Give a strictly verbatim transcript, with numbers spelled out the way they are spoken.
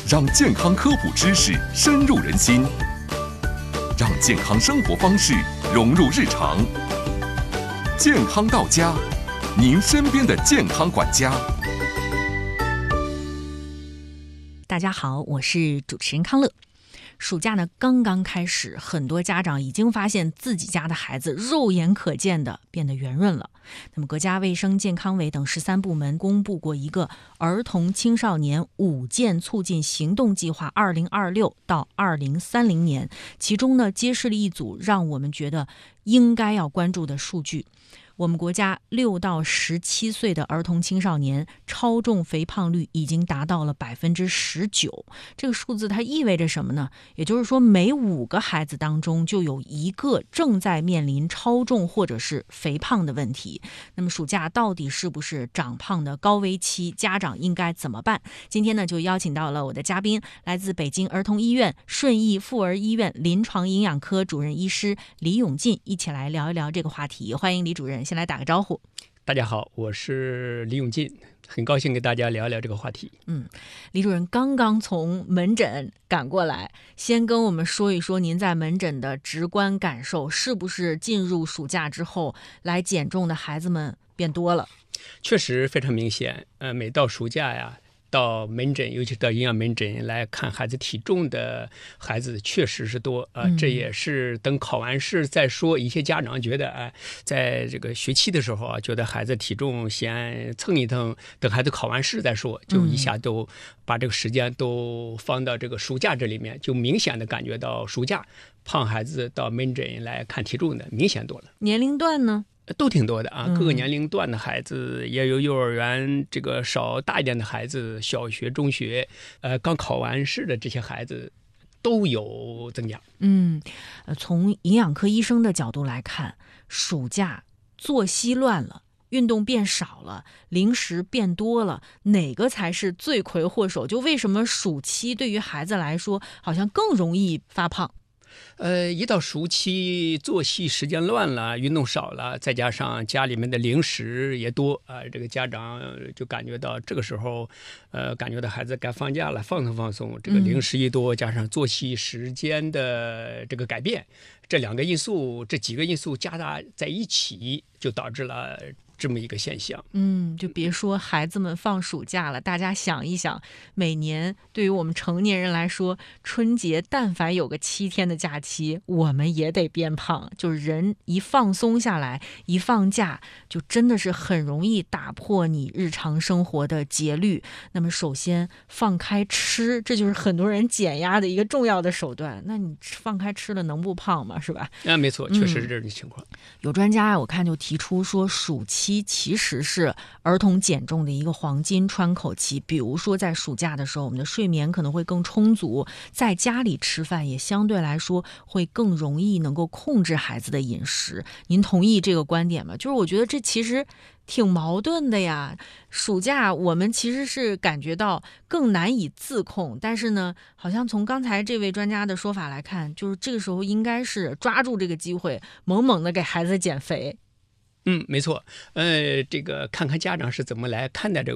让健康科普知识深入人心，让健康生活方式融入日常。健康到家，您身边的健康管家。 大家好，我是主持人康乐。暑假呢刚刚开始，很多家长已经发现自己家的孩子肉眼可见的变得圆润了。那么国家卫生健康委等十三部门公布过一个儿童青少年五健促进行动计划二零二六到二零三零年，其中呢揭示了一组让我们觉得应该要关注的数据。我们国家六到十七岁的儿童青少年超重肥胖率已经达到了百分之十九。这个数字它意味着什么呢？也就是说，每五个孩子当中就有一个正在面临超重或者是肥胖的问题。那么暑假到底是不是长胖的高危期？家长应该怎么办？今天呢，就邀请到了我的嘉宾，来自北京儿童医院顺义妇儿医院临床营养科主任医师李永进，一起来聊一聊这个话题。欢迎李主任。先来打个招呼。 大家好，我是李永进，很高兴跟大家聊一聊这个话题。 嗯，李主任刚刚从门诊赶过来，先跟我们说一说您在门诊的直观感受，是不是进入暑假之后来减重的孩子们变多了？ 确实非常明显，呃，每到暑假呀，到门诊，尤其到营养门诊来看孩子体重的孩子确实是多啊、呃嗯，这也是等考完试再说。一些家长觉得，哎、呃，在这个学期的时候啊，觉得孩子体重先蹭一蹭，等孩子考完试再说，就一下都把这个时间都放到这个暑假这里面，就明显的感觉到暑假胖孩子到门诊来看体重的明显多了。 年龄段呢？ 都挺多的啊，各个年龄段的孩子也有，幼儿园这个稍大一点的孩子，小学、中学，呃，刚考完试的这些孩子都有增加。 嗯，呃，从营养科医生的角度来看，暑假作息乱了，运动变少了，零食变多了，哪个才是罪魁祸首？就为什么暑期对于孩子来说，好像更容易发胖？ 呃，一到暑期，作息时间乱了，运动少了，再加上家里面的零食也多啊、呃，这个家长就感觉到这个时候，呃，感觉到孩子该放假了，放松放松。这个零食一多，加上作息时间的这个改变，这两个因素，这几个因素加大在一起，就导致了这么一个现象。 嗯，就别说孩子们放暑假了，大家想一想，每年对于我们成年人来说，春节但凡有个七天的假期，我们也得变胖。就是人一放松下来，一放假，就真的是很容易打破你日常生活的节律。那么首先放开吃，这就是很多人减压的一个重要的手段。那你放开吃了能不胖吗？是吧？ 啊，没错，确实是这种情况。 嗯、有专家啊，我看就提出说，暑期其实是儿童减重的一个黄金窗口期。比如说在暑假的时候，我们的睡眠可能会更充足，在家里吃饭也相对来说会更容易能够控制孩子的饮食。您同意这个观点吗？就是我觉得这其实挺矛盾的呀。暑假我们其实是感觉到更难以自控，但是呢，好像从刚才这位专家的说法来看，就是这个时候应该是抓住这个机会，猛猛的给孩子减肥。 嗯，没错。呃，这个看看家长是怎么来看待这个